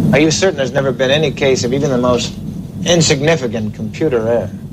Are you certain there's never been any case of even the most insignificant computer error?